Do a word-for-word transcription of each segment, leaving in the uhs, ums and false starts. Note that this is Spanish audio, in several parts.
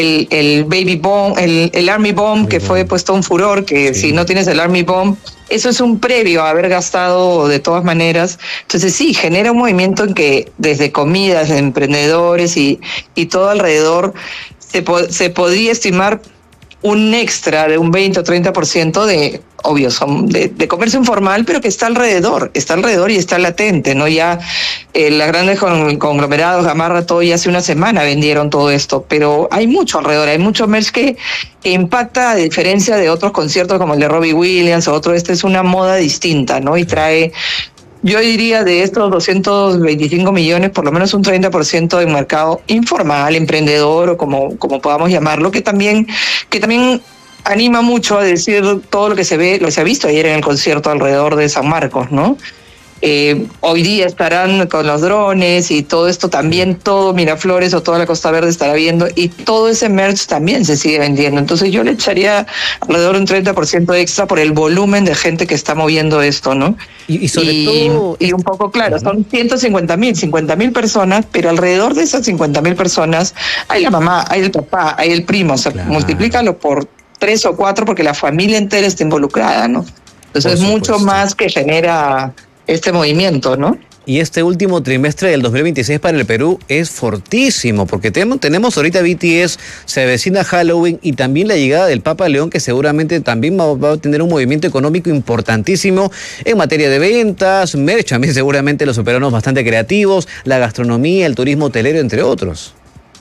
el, el Baby Bomb, el, el Army Bomb, que fue puesto un furor, que sí. Si no tienes el Army Bomb, eso es un previo a haber gastado de todas maneras. Entonces sí, genera un movimiento en que desde comidas, de emprendedores y, y todo alrededor, se, po se podría estimar un extra de un veinte o treinta por ciento de, obvio, son de, de comercio informal, pero que está alrededor, está alrededor y está latente, ¿no? Ya eh, las grandes con, conglomerados, Gamarra, todo ya hace una semana vendieron todo esto, pero hay mucho alrededor, hay mucho merch que, que impacta, a diferencia de otros conciertos como el de Robbie Williams o otro, este es una moda distinta, ¿no? Y trae, yo diría, de estos doscientos veinticinco millones, por lo menos un treinta por ciento de mercado informal, emprendedor o como, como podamos llamarlo, que también, que también anima mucho a decir todo lo que se ve, lo que se ha visto ayer en el concierto alrededor de San Marcos, ¿no? Eh, hoy día estarán con los drones y todo esto también, todo Miraflores o toda la Costa Verde estará viendo y todo ese merch también se sigue vendiendo. Entonces yo le echaría alrededor de un treinta por ciento extra por el volumen de gente que está moviendo esto, ¿no? Y, y sobre y, todo... Y un poco claro, uh-huh. son ciento cincuenta mil, cincuenta mil personas, pero alrededor de esas cincuenta mil personas hay la mamá, hay el papá, hay el primo, o sea, claro. multiplícalo por tres o cuatro porque la familia entera está involucrada, ¿no? Entonces es mucho más que genera este movimiento, ¿no? Y este último trimestre del dos mil veintiséis para el Perú es fortísimo, porque tenemos, tenemos ahorita B T S, se avecina Halloween y también la llegada del Papa León, que seguramente también va, va a tener un movimiento económico importantísimo en materia de ventas, merch, también seguramente los peruanos bastante creativos, la gastronomía, el turismo hotelero, entre otros.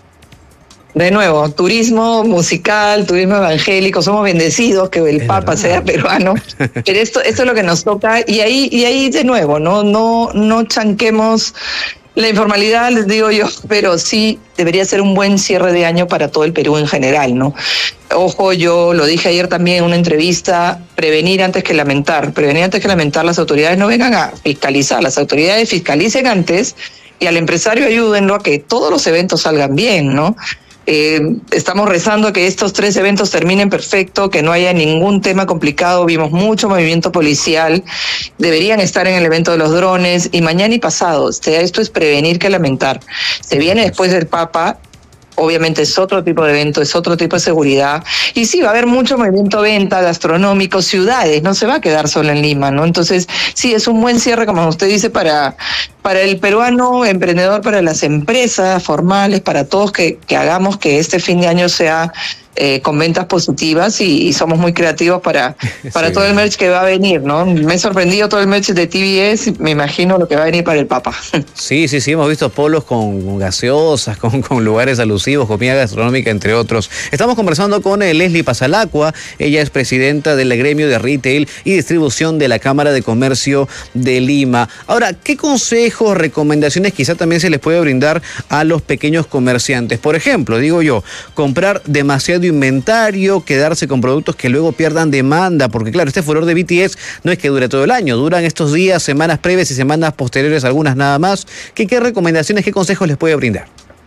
De nuevo, turismo musical, turismo evangélico, somos bendecidos que el es Papa verdad. sea peruano, pero esto, esto es lo que nos toca y ahí, y ahí de nuevo, no, no, no chanquemos la informalidad, les digo yo, pero sí debería ser un buen cierre de año para todo el Perú en general, ¿no? Ojo, yo lo dije ayer también en una entrevista, prevenir antes que lamentar, prevenir antes que lamentar, las autoridades no vengan a fiscalizar, las autoridades fiscalicen antes y al empresario ayúdenlo a que todos los eventos salgan bien, ¿no? Eh, estamos rezando que estos tres eventos terminen perfecto, que no haya ningún tema complicado. Vimos mucho movimiento policial, deberían estar en el evento de los drones y mañana y pasado. O sea, esto es prevenir que lamentar. Se viene después del Papa. Obviamente es otro tipo de evento, es otro tipo de seguridad. Y sí, va a haber mucho movimiento venta, gastronómico, ciudades, no se va a quedar solo en Lima, ¿no? Entonces, sí, es un buen cierre, como usted dice, para, para el peruano emprendedor, para las empresas formales, para todos que, que hagamos que este fin de año sea eh, con ventas positivas y, y somos muy creativos para, para sí. todo el merch que va a venir, ¿no? Me he sorprendido todo el merch de T V S, me imagino lo que va a venir para el Papa. Sí, sí, sí, hemos visto polos con gaseosas, con, con lugares alusivos, comida gastronómica, entre otros. Estamos conversando con eh, Leslie Pasalacqua, ella es presidenta del gremio de retail y distribución de la Cámara de Comercio de Lima. Ahora, ¿qué consejos, recomendaciones quizá también se les puede brindar a los pequeños comerciantes? Por ejemplo, digo yo, comprar demasiado inventario, quedarse con productos que luego pierdan demanda, porque claro, este furor de B T S no es que dure todo el año, duran estos días, semanas previas y semanas posteriores, algunas nada más. ¿Qué, qué recomendaciones, qué consejos les puede brindar?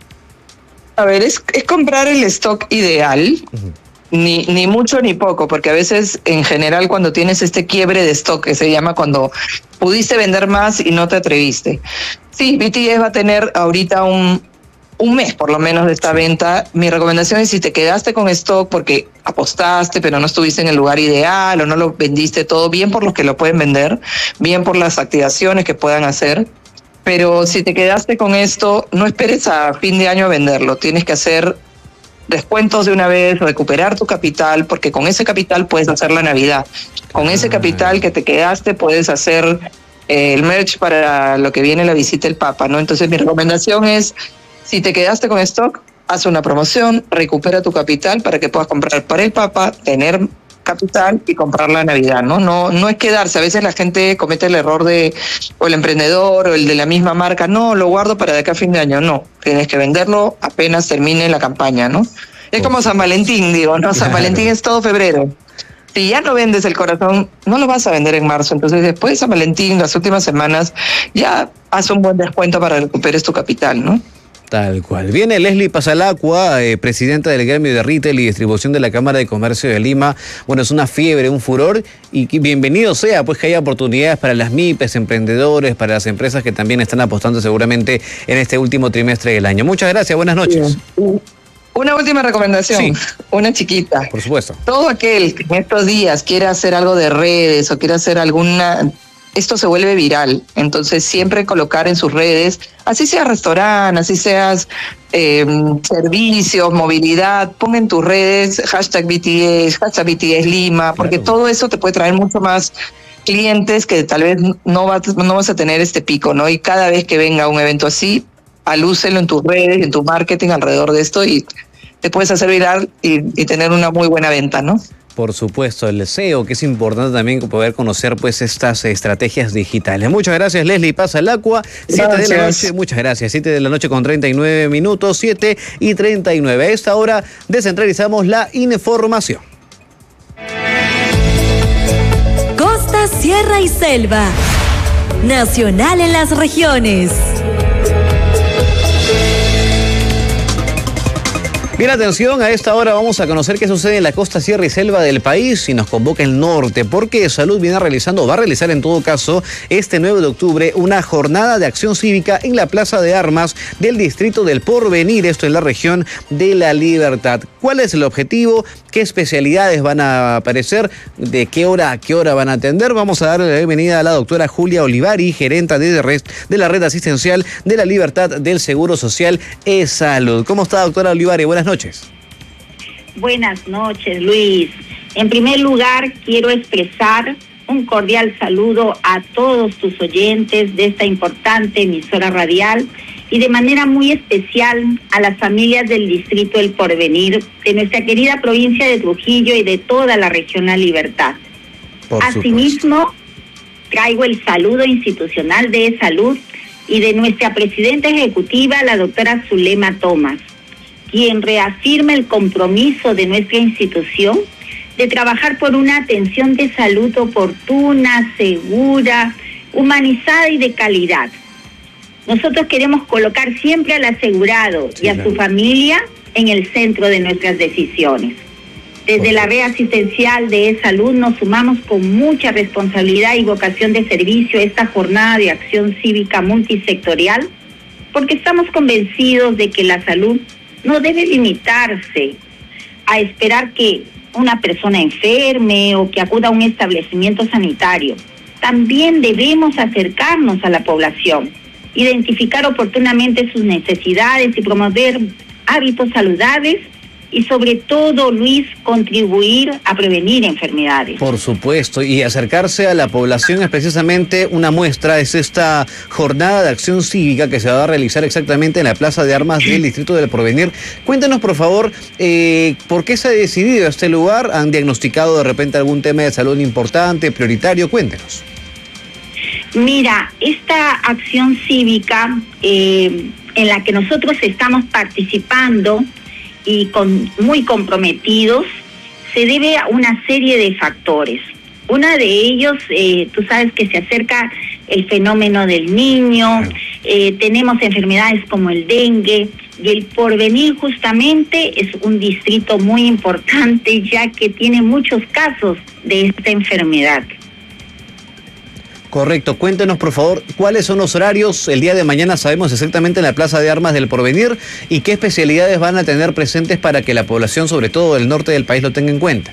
A ver, es, es comprar el stock ideal, uh-huh. ni, ni mucho ni poco, porque a veces en general cuando tienes este quiebre de stock, que se llama cuando pudiste vender más y no te atreviste. Sí, B T S va a tener ahorita un un mes por lo menos de esta sí. venta. Mi recomendación es si te quedaste con stock porque apostaste pero no estuviste en el lugar ideal o no lo vendiste todo, bien por los que lo pueden vender, bien por las activaciones que puedan hacer, pero si te quedaste con esto, no esperes a fin de año a venderlo, tienes que hacer descuentos de una vez, recuperar tu capital, porque con ese capital puedes hacer la Navidad, con ese capital que te quedaste puedes hacer eh, el merch para lo que viene la visita del Papa, ¿no? Entonces mi recomendación es, si te quedaste con stock, haz una promoción, recupera tu capital para que puedas comprar para el Papa, tener capital y comprar la Navidad, ¿no? No, no es quedarse. A veces la gente comete el error de, o el emprendedor, o el de la misma marca, no, lo guardo para de acá a fin de año. No, tienes que venderlo apenas termine la campaña, ¿no? Es como San Valentín, digo, ¿no? San Valentín es todo febrero. Si ya no vendes el corazón, no lo vas a vender en marzo. Entonces, después de San Valentín, las últimas semanas, ya haz un buen descuento para que recuperes tu capital, ¿no? Tal cual. Viene Leslie Pasalacqua, eh, presidenta del gremio de retail y distribución de la Cámara de Comercio de Lima. Bueno, es una fiebre, un furor y que bienvenido sea, pues que haya oportunidades para las MIPES, emprendedores, para las empresas que también están apostando seguramente en este último trimestre del año. Muchas gracias, buenas noches. Sí. Una última recomendación, sí. Una chiquita. Por supuesto. Todo aquel que en estos días quiera hacer algo de redes o quiera hacer alguna... Esto se vuelve viral, entonces siempre colocar en sus redes, así sea restaurante, así seas eh, servicios, movilidad, pon en tus redes hashtag B T S, hashtag B T S Lima, porque claro. Todo eso te puede traer mucho más clientes que tal vez no vas, no vas a tener este pico, ¿no? Y cada vez que venga un evento así, alúcelo en tus redes, en tu marketing alrededor de esto y te puedes hacer viral y, y tener una muy buena venta, ¿no? Por supuesto, el S E O, que es importante también poder conocer pues estas estrategias digitales. Muchas gracias, Leslie Pazalacua. siete de la noche, muchas gracias. siete de la noche con treinta y nueve minutos, siete y treinta y nueve. A esta hora descentralizamos la información. Costa, Sierra y Selva. Nacional en las regiones. Bien, atención, a esta hora vamos a conocer qué sucede en la costa, sierra y selva del país y nos convoca el norte, porque Salud viene realizando, va a realizar en todo caso, este nueve de octubre, una jornada de acción cívica en la Plaza de Armas del Distrito del Porvenir, esto en la región de La Libertad. ¿Cuál es el objetivo? ¿Qué especialidades van a aparecer? ¿De qué hora a qué hora van a atender? Vamos a darle la bienvenida a la doctora Julia Olivari, gerenta de, de la red asistencial de La Libertad del Seguro Social E-Salud. ¿Cómo está, doctora Olivari? Buenas noches. Buenas noches, Luis. En primer lugar, quiero expresar un cordial saludo a todos tus oyentes de esta importante emisora radial y de manera muy especial a las familias del Distrito del Porvenir, de nuestra querida provincia de Trujillo y de toda la región La Libertad. Asimismo, traigo el saludo institucional de Salud y de nuestra presidenta ejecutiva, la doctora Zulema Tomás, quien reafirma el compromiso de nuestra institución de trabajar por una atención de salud oportuna, segura, humanizada y de calidad. Nosotros queremos colocar siempre al asegurado sí, y a claro. su familia en el centro de nuestras decisiones. Desde la red asistencial de E-Salud nos sumamos con mucha responsabilidad y vocación de servicio a esta jornada de acción cívica multisectorial, porque estamos convencidos de que la salud no debe limitarse a esperar que una persona enferme o que acuda a un establecimiento sanitario. También debemos acercarnos a la población, identificar oportunamente sus necesidades y promover hábitos saludables y sobre todo, Luis, contribuir a prevenir enfermedades. Por supuesto, y acercarse a la población es precisamente una muestra, es esta jornada de acción cívica que se va a realizar exactamente en la Plaza de Armas del Distrito del Porvenir. Cuéntenos, por favor, eh, ¿por qué se ha decidido este lugar? ¿Han diagnosticado de repente algún tema de salud importante, prioritario? Cuéntenos. Mira, esta acción cívica eh, en la que nosotros estamos participando y con, muy comprometidos, se debe a una serie de factores. Uno de ellos, eh, tú sabes que se acerca el fenómeno del niño, eh, tenemos enfermedades como el dengue, y el Porvenir justamente es un distrito muy importante, ya que tiene muchos casos de esta enfermedad. Correcto. Cuéntenos, por favor, cuáles son los horarios el día de mañana, sabemos exactamente en la Plaza de Armas del Porvenir, y qué especialidades van a tener presentes para que la población, sobre todo del norte del país, lo tenga en cuenta.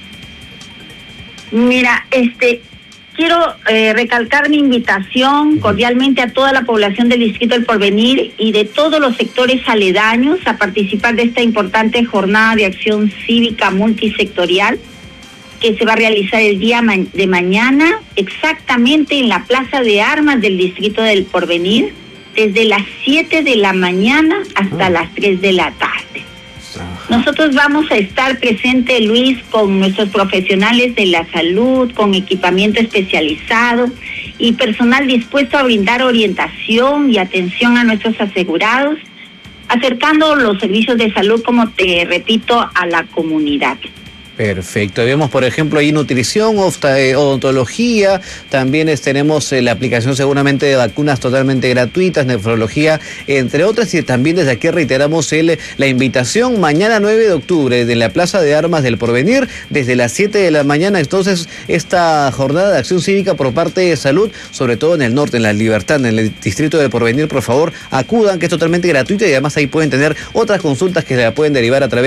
Mira, este, quiero eh, recalcar mi invitación cordialmente a toda la población del Distrito del Porvenir y de todos los sectores aledaños a participar de esta importante jornada de acción cívica multisectorial que se va a realizar el día de mañana exactamente en la Plaza de Armas del Distrito del Porvenir, desde las siete de la mañana hasta oh. las tres de la tarde. Nosotros vamos a estar presentes, Luis, con nuestros profesionales de la salud, con equipamiento especializado y personal dispuesto a brindar orientación y atención a nuestros asegurados, acercando los servicios de salud, como te repito, a la comunidad. Perfecto. Vemos, por ejemplo, ahí nutrición, odontología, también es, tenemos eh, la aplicación seguramente de vacunas totalmente gratuitas, nefrología, entre otras, y también desde aquí reiteramos el, la invitación mañana nueve de octubre de la Plaza de Armas del Porvenir, desde las siete de la mañana, entonces, esta jornada de acción cívica por parte de salud, sobre todo en el norte, en La Libertad, en el distrito del Porvenir, por favor, acudan, que es totalmente gratuito y además ahí pueden tener otras consultas que se la pueden derivar a través